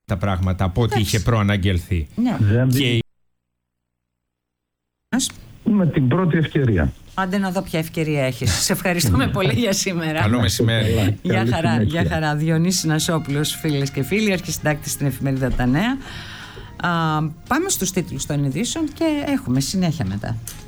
τα πράγματα από ό,τι είχε προαναγγελθεί. Ναι. Με την πρώτη ευκαιρία. Άντε να δω ποια ευκαιρία έχεις. Σε ευχαριστούμε πολύ για σήμερα. Καλό μεσημέρι. Γεια χαρά. Διονύσης Νασόπουλος, φίλες και φίλοι, αρχισυντάκτης στην εφημερίδα Τα Νέα. Πάμε στους τίτλους των ειδήσεων και έχουμε συνέχεια μετά.